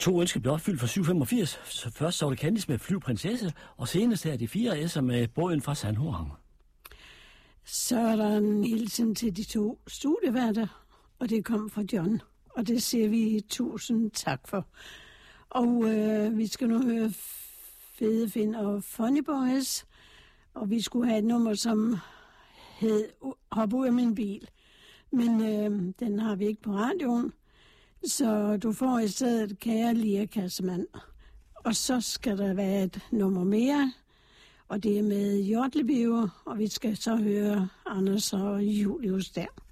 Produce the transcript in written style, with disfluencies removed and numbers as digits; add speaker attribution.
Speaker 1: 2 ønsker blev opfyldt for 785. Så først så var det Candice med Flyvprinsesse, og senest er de 4 S'er med båden fra Sandhorn.
Speaker 2: Så er der en hilsen til de 2 studieværter, og det kom fra John. Og det siger vi 1000 tak for. Og vi skal nu høre Fede Finn og Funny Boys. Og vi skulle have et nummer, som hed Hop ud af min bil. Men den har vi ikke på radioen. Så du får i stedet Kære Lia Kassemand. Og så skal der være et nummer mere. Og det er med Jodlebiver. Og vi skal så høre Anders og Julius der.